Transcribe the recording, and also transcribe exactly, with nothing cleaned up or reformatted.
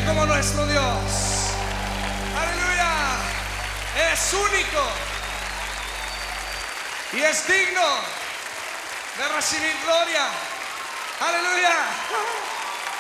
como nuestro Dios. Aleluya. Es único y es digno de recibir gloria. Aleluya.